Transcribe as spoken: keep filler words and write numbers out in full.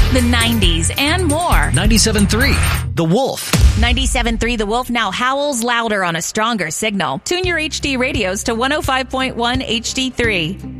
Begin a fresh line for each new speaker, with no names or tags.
the nineties, and more.
ninety-seven point three The Wolf.
ninety-seven point three The Wolf now howls louder on a stronger signal. Tune your H D radios to one oh five point one H D three.